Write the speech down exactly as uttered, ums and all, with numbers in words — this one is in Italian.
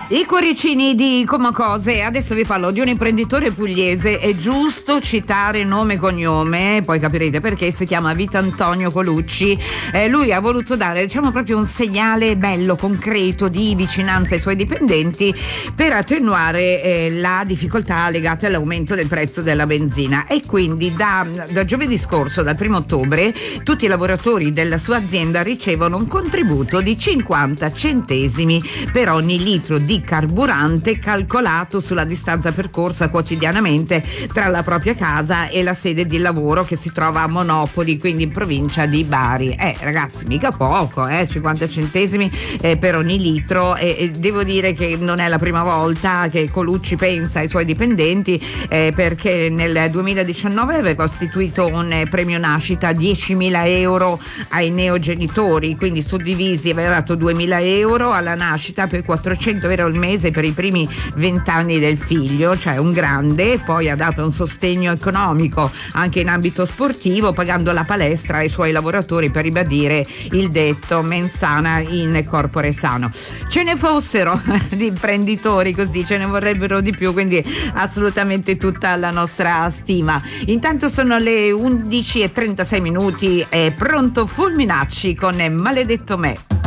I cuoricini di Comacose. Adesso vi parlo di un imprenditore pugliese. È giusto citare nome e cognome, poi capirete perché. Si chiama Vitantonio Colucci. Eh, lui ha voluto dare, diciamo, proprio un segnale bello, concreto di vicinanza ai suoi dipendenti per attenuare eh, la difficoltà legata all'aumento del prezzo della benzina. E quindi da, da giovedì scorso, dal primo ottobre, tutti i lavoratori della sua azienda ricevono un contributo di cinquanta centesimi per ogni litro di carburante calcolato sulla distanza percorsa quotidianamente tra la propria casa e la sede di lavoro, che si trova a Monopoli, quindi in provincia di Bari. Eh ragazzi, mica poco, eh cinquanta centesimi eh, per ogni litro, e, e devo dire che non è la prima volta che Colucci pensa ai suoi dipendenti, eh, perché nel duemiladiciannove aveva istituito un eh, premio nascita diecimila euro ai neogenitori, quindi suddivisi aveva dato duemila euro alla nascita, per quattrocento euro al mese per i primi vent'anni del figlio, cioè un grande. Poi ha dato un sostegno economico anche in ambito sportivo, pagando la palestra ai suoi lavoratori, per ribadire il detto mens sana in corpore sano. Ce ne fossero di imprenditori così, ce ne vorrebbero di più, quindi assolutamente tutta la nostra stima. Intanto sono le undici e trentasei minuti, è pronto Fulminacci con Maledetto me.